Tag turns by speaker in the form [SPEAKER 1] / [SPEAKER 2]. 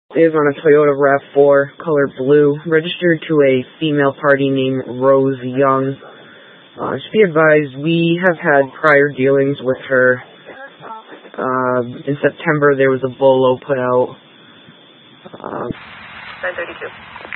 [SPEAKER 1] is on a Toyota RAV4, color blue, registered to a female party named Rose Young. Just be advised, we have had prior dealings with her. In September, there was a bolo put out.
[SPEAKER 2] 932.